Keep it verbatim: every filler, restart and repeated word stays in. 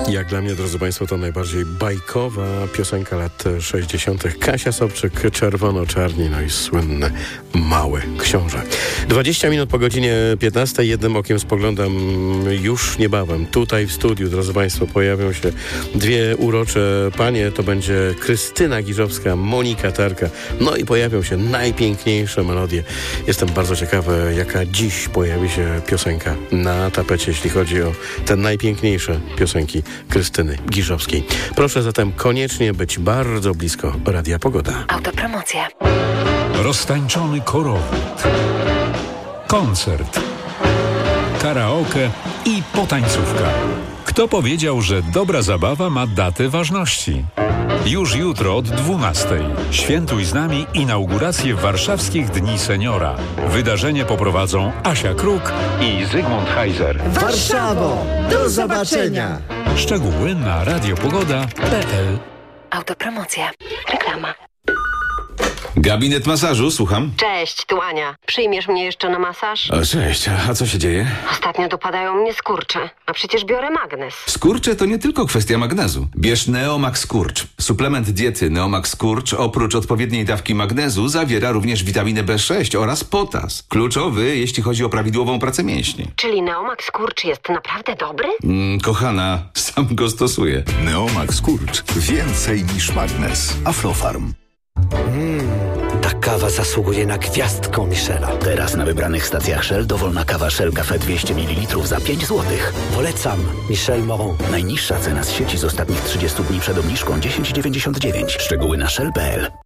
Jak dla mnie, drodzy Państwo, to najbardziej bajkowa piosenka lat sześćdziesiątych. Kasia Sobczyk, Czerwono-Czarni, no i słynny Mały Książę. dwadzieścia minut po godzinie piętnastej. Jednym okiem spoglądam już niebawem. Tutaj w studiu, drodzy Państwo, pojawią się dwie urocze panie. To będzie Krystyna Giżowska, Monika Tarka. No i pojawią się najpiękniejsze melodie. Jestem bardzo ciekawy, jaka dziś pojawi się piosenka na tapecie, jeśli chodzi o te najpiękniejsze piosenki Krystyny Giżowskiej. Proszę zatem koniecznie być bardzo blisko Radia Pogoda. Autopromocja. Roztańczony korowód, koncert, karaoke i potańcówka. Kto powiedział, że dobra zabawa ma datę ważności? Już jutro od dwunastej świętuj z nami inaugurację Warszawskich Dni Seniora. Wydarzenie poprowadzą Asia Kruk i Zygmunt Heiser. Warszawo! Do zobaczenia! Szczegóły na radiopogoda kropka p l. Autopromocja. Reklama. Gabinet masażu, słucham. Cześć, tu Ania. Przyjmiesz mnie jeszcze na masaż? O, cześć, a co się dzieje? Ostatnio dopadają mnie skurcze, a przecież biorę magnez. Skurcze to nie tylko kwestia magnezu. Bierz Neomax Skurcz. Suplement diety Neomax Skurcz oprócz odpowiedniej dawki magnezu zawiera również witaminę B sześć oraz potas. Kluczowy, jeśli chodzi o prawidłową pracę mięśni. Czyli Neomax Skurcz jest naprawdę dobry? Mm, kochana, sam go stosuję. Neomax Skurcz. Więcej niż magnez. Aflofarm. Ta kawa zasługuje na gwiazdkę Michela. Teraz na wybranych stacjach Shell dowolna kawa Shell Cafe dwieście mililitrów za pięć złotych. Polecam. Michel Moron. Najniższa cena z sieci z ostatnich trzydziestu dni przed obniżką dziesięć dziewięćdziesiąt dziewięć. Szczegóły na shell kropka p l.